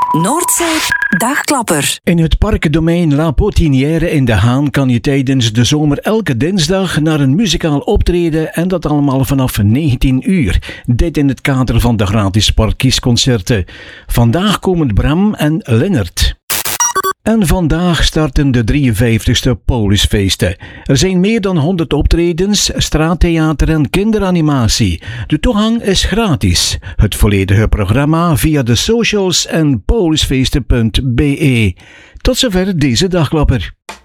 Noordzee Dagklapper. In het parkdomein La Potinière in De Haan kan je tijdens de zomer elke dinsdag naar een muzikaal optreden en dat allemaal vanaf 19 uur. Dit in het kader van de gratis parkkiesconcerten. Vandaag komen Bram en Lennart. En vandaag starten de 53ste Polisfeesten. Er zijn meer dan 100 optredens, straattheater en kinderanimatie. De toegang is gratis. Het volledige programma via de socials en polisfeesten.be. Tot zover deze dagklapper.